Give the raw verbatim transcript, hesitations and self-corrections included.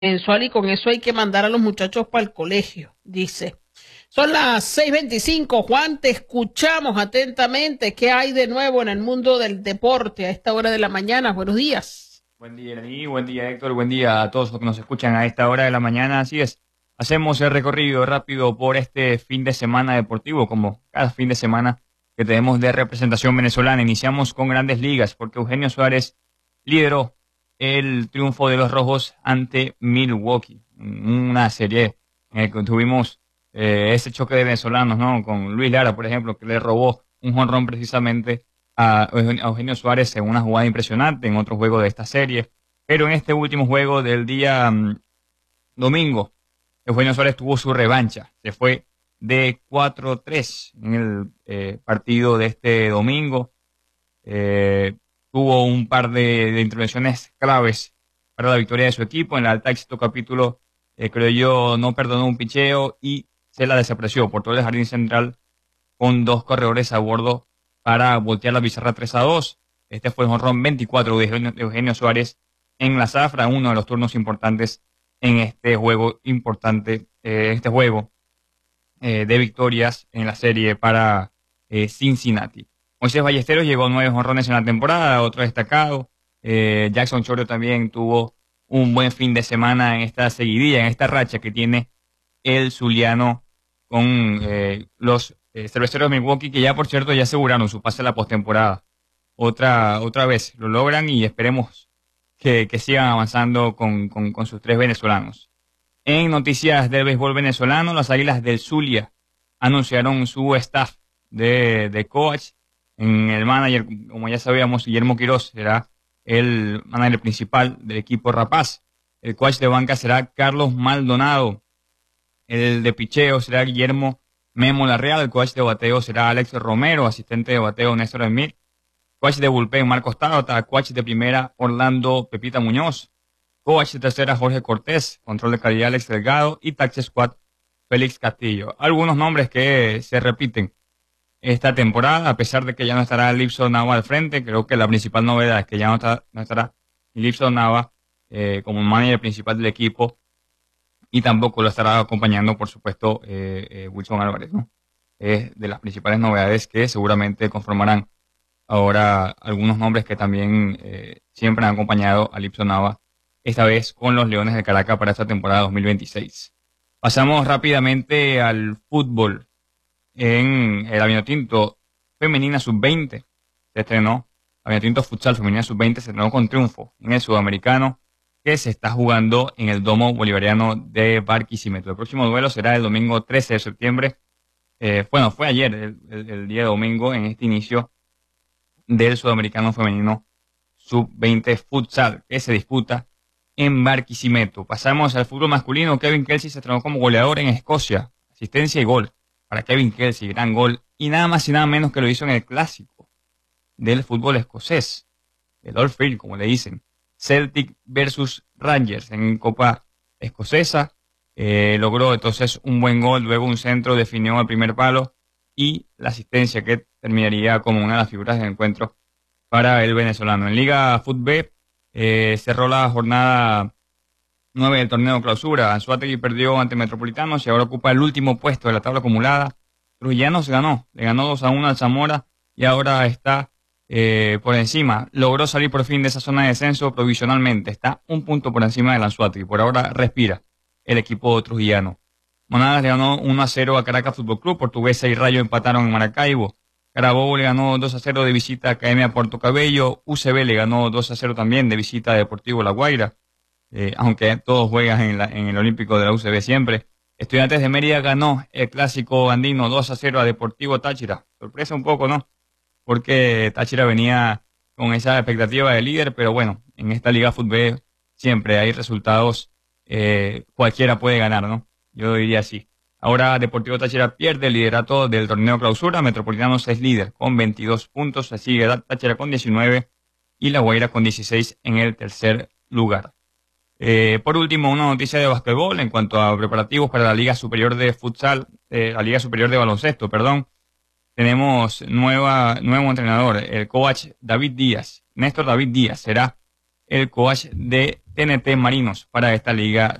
mensual y con eso hay que mandar a los muchachos para el colegio, dice. Son las seis veinticinco, Juan, te escuchamos atentamente. ¿Qué hay de nuevo en el mundo del deporte a esta hora de la mañana? Buenos días. Buen día, Lenny. Buen día, Héctor. Buen día a todos los que nos escuchan a esta hora de la mañana. Así es, hacemos el recorrido rápido por este fin de semana deportivo, como cada fin de semana que tenemos de representación venezolana. Iniciamos con Grandes Ligas, porque Eugenio Suárez lideró el triunfo de los Rojos ante Milwaukee. Una serie en la que tuvimos eh, ese choque de venezolanos, ¿no? Con Luis Lara, por ejemplo, que le robó un jonrón precisamente a Eugenio Suárez en una jugada impresionante en otro juego de esta serie. Pero en este último juego del día um, domingo, Eugenio Suárez tuvo su revancha. Se fue de cuatro tres en el eh, partido de este domingo. Eh, tuvo un par de, de intervenciones claves para la victoria de su equipo. En el alta éxito capítulo, eh, creo yo, no perdonó un picheo y se la desapreció por todo el jardín central con dos corredores a bordo para voltear la pizarra tres a dos. Este fue el jonrón veinticuatro de Eugenio, de Eugenio Suárez en la zafra, uno de los turnos importantes en este juego importante, eh, este juego eh, de victorias en la serie para eh, Cincinnati. Moisés Ballesteros llegó a nueve jonrones en la temporada, otro destacado. Eh, Jackson Chourio también tuvo un buen fin de semana en esta seguidilla, en esta racha que tiene el zuliano con eh, los eh, cerveceros de Milwaukee, que ya por cierto ya aseguraron su pase a la postemporada. Otra, otra vez lo logran y esperemos que, que sigan avanzando con, con, con sus tres venezolanos. En noticias del béisbol venezolano, las Águilas del Zulia anunciaron su staff de, de coach. En el manager, como ya sabíamos, Guillermo Quiroz será el manager principal del equipo Rapaz. El coach de banca será Carlos Maldonado. El de picheo será Guillermo Memo Larreal. El coach de bateo será Alex Romero. Asistente de bateo Néstor Emir. Coach de bullpen Marcos Tábata. Coach de primera Orlando Pepita Muñoz. Coach de tercera Jorge Cortés. Control de calidad Alex Delgado. Y taxi squad Félix Castillo. Algunos nombres que se repiten esta temporada, a pesar de que ya no estará Lipson Nava al frente. Creo que la principal novedad es que ya no, está, no estará Lipson Nava eh, como manager principal del equipo. Y tampoco lo estará acompañando, por supuesto, eh, eh, Wilson Álvarez, ¿no? Es de las principales novedades que seguramente conformarán ahora algunos nombres que también eh, siempre han acompañado a Lipson Nava, esta vez con los Leones de Caracas para esta temporada dos mil veintiséis. Pasamos rápidamente al fútbol. En el Avinotinto Femenina sub veinte se estrenó, Avinotinto Futsal Femenina sub veinte se estrenó con triunfo en el Sudamericano, que se está jugando en el Domo Bolivariano de Barquisimeto. El próximo duelo será el domingo trece de septiembre. Eh, bueno, fue ayer, el, el, el día domingo, en este inicio del Sudamericano Femenino sub veinte Futsal, que se disputa en Barquisimeto. Pasamos al fútbol masculino. Kevin Kelsey se estrenó como goleador en Escocia. Asistencia y gol para Kevin Kelsey, gran gol. Y nada más y nada menos que lo hizo en el clásico del fútbol escocés, el Old Firm, como le dicen. Celtic versus Rangers en Copa Escocesa. Eh, logró entonces un buen gol, luego un centro definió el primer palo y la asistencia que terminaría como una de las figuras del encuentro para el venezolano. En Liga Fútbol eh, cerró la jornada nueve del torneo clausura. Anzoátegui perdió ante Metropolitanos y ahora ocupa el último puesto de la tabla acumulada. Trujillanos ganó, le ganó dos a uno al Zamora y ahora está Eh, por encima, logró salir por fin de esa zona de descenso provisionalmente, está un punto por encima del Anzoátegui, por ahora respira el equipo trujillano. Monagas le ganó uno a cero a Caracas Fútbol Club, Portuguesa y Rayo empataron en Maracaibo, Carabobo le ganó dos a cero de visita a Academia Puerto Cabello, U C B le ganó dos a cero también de visita a Deportivo La Guaira, eh, aunque todos juegan en, la, en el Olímpico de la U C B siempre. Estudiantes de Mérida ganó el clásico andino dos a cero a Deportivo Táchira, sorpresa un poco, ¿no? Porque Táchira venía con esa expectativa de líder, pero bueno, en esta Liga Fútbol siempre hay resultados, eh, cualquiera puede ganar, ¿no? Yo diría así. Ahora Deportivo Táchira pierde el liderato del torneo clausura, Metropolitanos es líder con veintidós puntos, se sigue Táchira con diecinueve y La Guaira con dieciséis en el tercer lugar. Eh, por último, una noticia de básquetbol en cuanto a preparativos para la Liga Superior de Futsal, eh, la Liga Superior de Baloncesto, perdón. Tenemos nueva, nuevo entrenador, el coach David Díaz. Néstor David Díaz será el coach de T N T Marinos para esta Liga